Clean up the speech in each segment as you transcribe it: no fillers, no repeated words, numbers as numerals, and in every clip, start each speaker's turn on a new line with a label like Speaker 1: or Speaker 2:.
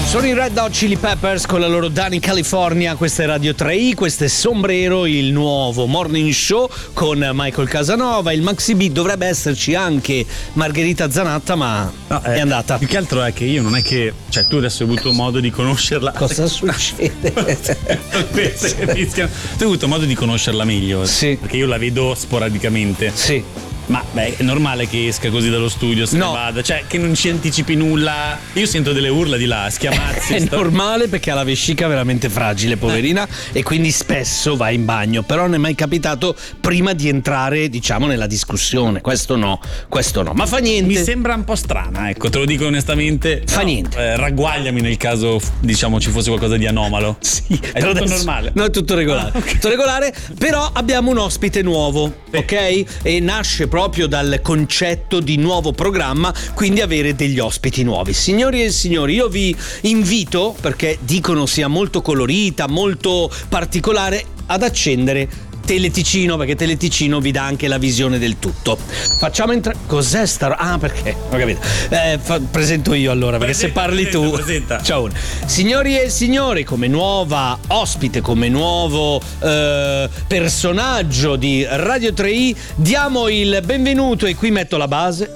Speaker 1: Sono i Red Hot Chili Peppers con la loro Dani California. Questa è Radio 3i, questo è Sombrero, il nuovo morning show con Michael Casanova. Il Maxi Beat, dovrebbe esserci anche Margherita Zanatta, ma no, è andata.
Speaker 2: Più che altro è che io non è che, cioè, tu adesso hai avuto modo di conoscerla.
Speaker 1: Cosa succede?
Speaker 2: Tu hai avuto modo di conoscerla meglio.
Speaker 1: Sì.
Speaker 2: Perché io la vedo sporadicamente.
Speaker 1: Sì.
Speaker 2: Ma beh, è normale che esca così dallo studio, se ne vada, cioè che non ci anticipi nulla. Io sento delle urla di là, schiamazzi.
Speaker 1: È normale perché ha la vescica veramente fragile, poverina, e quindi spesso va in bagno. Però non è mai capitato prima di entrare, diciamo, nella discussione. Questo no. Ma fa niente.
Speaker 2: Mi sembra un po' strana, ecco, te lo dico onestamente.
Speaker 1: Fa niente.
Speaker 2: Ragguagliami nel caso, diciamo, ci fosse qualcosa di anomalo.
Speaker 1: Sì,
Speaker 2: è tutto normale.
Speaker 1: No, è tutto regolare.
Speaker 2: Okay.
Speaker 1: Tutto regolare, però abbiamo un ospite nuovo, ok? E nasce proprio dal concetto di nuovo programma, quindi avere degli ospiti nuovi. Signori e signori, io vi invito, perché dicono sia molto colorita, molto particolare, ad accendere Teleticino, perché Teleticino vi dà anche la visione del tutto. Facciamo entrare. Cos'è sta? Ah, perché? Ho capito. Presento io allora, perché se parli tu.
Speaker 2: Presenta.
Speaker 1: Ciao. Signori e signori, come nuova ospite, come nuovo personaggio di Radio 3i, diamo il benvenuto, e qui metto la base.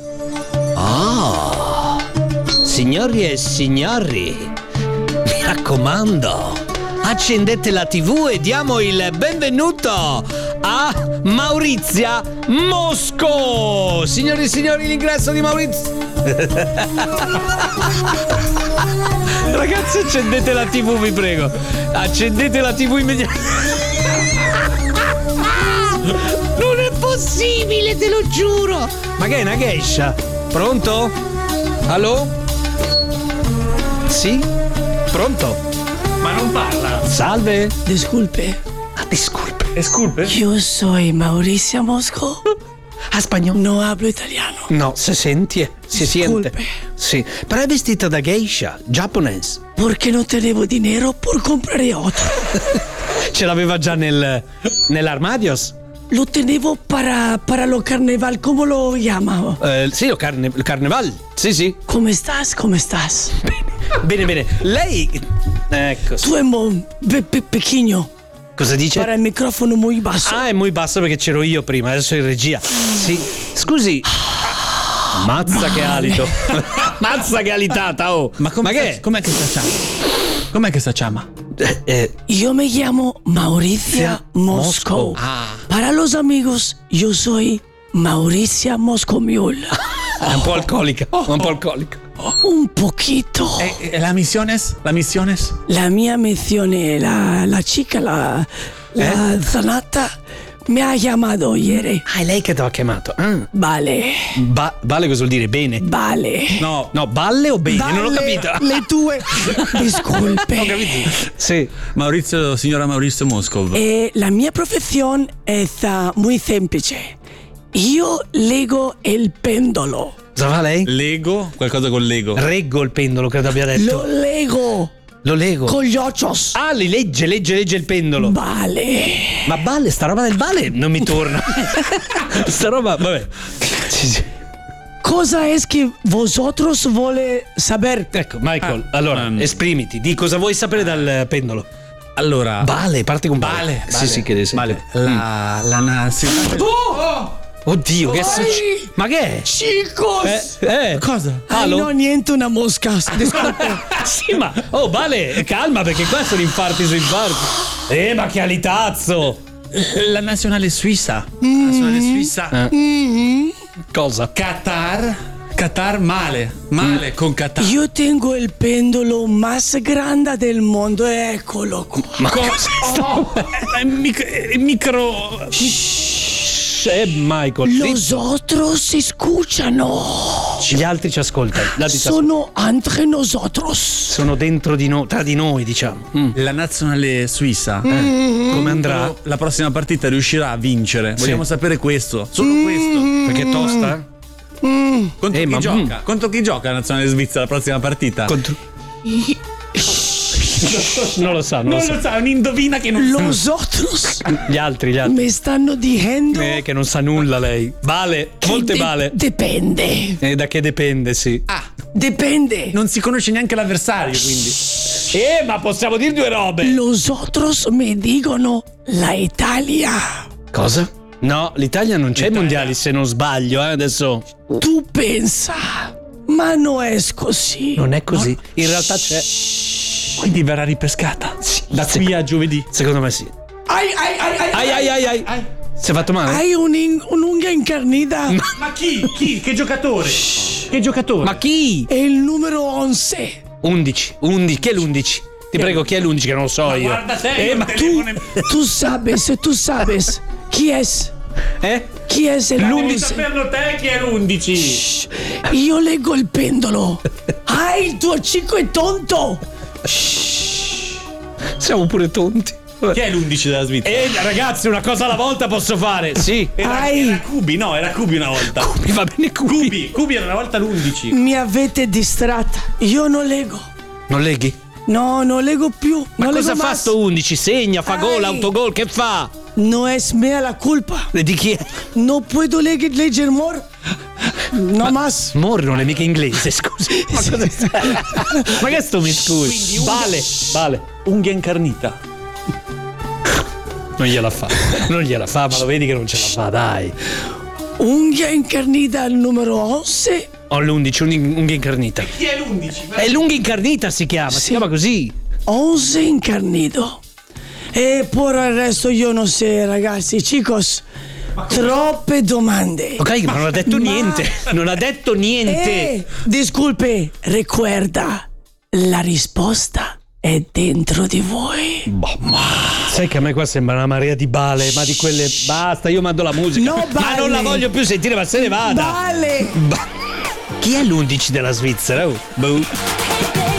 Speaker 1: Signori e signori, mi raccomando, accendete la TV e diamo il benvenuto a Maurizia Mosco. Signori e signori, l'ingresso di Maurizia. Ragazzi, accendete la TV, vi prego. Accendete la TV immediatamente. Non è possibile, te lo giuro. Ma che è una geisha? Pronto? Allo? Sì? Pronto?
Speaker 2: Ma non parla.
Speaker 1: Salve.
Speaker 3: Disculpe.
Speaker 1: Disculpe.
Speaker 3: Yo soy Mauricia Mosco.
Speaker 1: Spagnolo?
Speaker 3: No hablo italiano.
Speaker 1: No, si siente.
Speaker 3: Disculpe.
Speaker 1: Sì. Però è vestita da geisha, giapponese.
Speaker 3: Porque no tengo dinero por comprar otro.
Speaker 1: Ce l'aveva già nell'armadios?
Speaker 3: Lo tenevo para lo carnaval, ¿cómo lo llama?
Speaker 1: Sì, lo carnaval. Sì.
Speaker 3: ¿Cómo estás?
Speaker 1: Bene. Lei. Ecco.
Speaker 3: Tu è pequeño.
Speaker 1: Cosa dice?
Speaker 3: Para il microfono muy basso.
Speaker 1: Ah, è muy basso perché c'ero io prima, adesso in regia. Sì. Scusi. Mazza che alito. Mazza che alitata, oh.
Speaker 2: Ma che? Com'è che sta chiama?
Speaker 3: Yo me llamo Mauricia Mosco. Para los amigos, yo soy Mauricia Mosco Mule.
Speaker 1: È un po' alcolica.
Speaker 3: Un poquito.
Speaker 2: ¿La misiones?
Speaker 3: La mia missione, la chica, la Zanatta, mi ha chiamato ieri.
Speaker 1: Ah, è lei che ti ha chiamato.
Speaker 3: Vale.
Speaker 1: Vale cosa vuol dire? Bene?
Speaker 3: Vale.
Speaker 1: No, balle o bene? Non ho capito.
Speaker 3: Le tue. Disculpe.
Speaker 1: Ho capito. Sì.
Speaker 2: Signora Maurizio Moscov.
Speaker 3: La mia professione è muy semplice. Io leggo il pendolo.
Speaker 1: Cosa fa lei?
Speaker 2: Lego? Qualcosa con Lego.
Speaker 1: Reggo il pendolo, credo abbia detto.
Speaker 3: Lo leggo.
Speaker 1: Con
Speaker 3: gli occhios.
Speaker 1: Ah, li legge il pendolo.
Speaker 3: Vale.
Speaker 1: Ma balle, sta roba del vale non mi torna. Sta roba, vabbè. Sì.
Speaker 3: Cosa è che vosotros vuole saber?
Speaker 1: Ecco, Michael, allora, esprimiti. Di cosa vuoi sapere dal pendolo?
Speaker 2: Allora.
Speaker 1: Vale, parte con vale. Sì, che deve
Speaker 2: Vale. La nazionale.
Speaker 1: Oddio, che succede? Ma che è?
Speaker 3: Chicos!
Speaker 2: Cosa?
Speaker 3: No, niente, una mosca. Disculpe.
Speaker 1: Sì, ma vale, calma, perché qua sono infarti su infarti. Ma che alitazzo!
Speaker 2: La nazionale suissa.
Speaker 1: Cosa?
Speaker 2: Qatar male con Qatar.
Speaker 3: Io tengo il pendolo más grande del mondo, eccolo qua.
Speaker 1: Ma cosa?
Speaker 2: Micro.
Speaker 1: Michael.
Speaker 3: Los otros si escuchano.
Speaker 1: Gli altri ci ascoltano.
Speaker 3: Sono entre nosotros.
Speaker 1: Sono dentro di noi, tra di noi, diciamo.
Speaker 2: La nazionale suissa.
Speaker 1: Come andrà?
Speaker 2: La prossima partita riuscirà a vincere. Vogliamo sapere questo. Solo questo.
Speaker 1: Perché è tosta?
Speaker 2: Contro chi gioca la nazionale svizzera la prossima partita?
Speaker 1: Contro. Non lo sa,
Speaker 2: non lo sa, è un'indovina che non
Speaker 3: Los otros
Speaker 1: Gli altri.
Speaker 3: mi stanno dicendo
Speaker 1: Che non sa nulla lei. Vale, molte vale.
Speaker 3: Dipende.
Speaker 1: Da che dipende, sì.
Speaker 3: Dipende.
Speaker 2: non si conosce neanche l'avversario, quindi.
Speaker 1: Ma possiamo dire due robe.
Speaker 3: Los otros mi dicono la Italia.
Speaker 1: Cosa? No, l'Italia non c'è ai mondiali se non sbaglio, adesso.
Speaker 3: Tu pensa, ma non è così.
Speaker 1: Non è così. In realtà c'è.
Speaker 2: Quindi verrà ripescata. Da qui a giovedì.
Speaker 1: Secondo me sì.
Speaker 3: Ai.
Speaker 1: Si è fatto male?
Speaker 3: Hai un'unghia incarnita.
Speaker 2: Ma chi? Che giocatore? Che giocatore?
Speaker 1: Ma chi?
Speaker 3: È il numero 11.
Speaker 1: 11. Chi è l'11? Ti prego, chi è l'11 che non lo so io?
Speaker 2: Guarda te,
Speaker 1: ma
Speaker 3: Tu sabes chi è? Chi è
Speaker 2: Devi
Speaker 3: l'11?
Speaker 2: saperlo te chi è l'11.
Speaker 3: Io leggo il pendolo. Il tuo cicco è tonto.
Speaker 1: Siamo pure tonti.
Speaker 2: Chi è l'11 della Svizzera?
Speaker 1: Ragazzi, una cosa alla volta posso fare. Sì.
Speaker 2: Era Cubi, no, era Cubi una volta.
Speaker 1: Mi va bene
Speaker 2: Cubi era una volta l'11.
Speaker 3: Mi avete distratta. Io non leggo.
Speaker 1: Non leghi?
Speaker 3: No, non leggo più.
Speaker 1: Ma
Speaker 3: non
Speaker 1: cosa
Speaker 3: leggo
Speaker 1: fa
Speaker 3: más.
Speaker 1: sto 11? Segna, fa gol, autogol, che fa?
Speaker 3: No es mia la culpa.
Speaker 1: Di chi è?
Speaker 3: No puedo leggere more. No más.
Speaker 1: Morri non è mica inglese, scusi. Ma cosa Ma che sto mi scusi? Vale.
Speaker 2: Unghia incarnita.
Speaker 1: Non gliela fa, ma lo vedi che non ce la fa, dai.
Speaker 3: Unghia incarnita al numero 11.
Speaker 1: Ho l'11, unghia incarnita.
Speaker 2: Chi è l'11?
Speaker 1: È l'unghia incarnita si chiama così.
Speaker 3: 11 incarnito. E por il resto io non so, ragazzi, chicos. Troppe domande.
Speaker 1: Ok, ma non ha detto niente. Non ha detto niente.
Speaker 3: Disculpe, recuerda, la risposta è dentro di voi.
Speaker 1: Sai che a me qua sembra una marea di bale, ma di quelle. Basta, io mando la musica.
Speaker 3: No,
Speaker 1: ma
Speaker 3: bale.
Speaker 1: non la voglio più sentire, ma se ne vada.
Speaker 3: Vale.
Speaker 1: Chi è l'11 della Svizzera? Boh.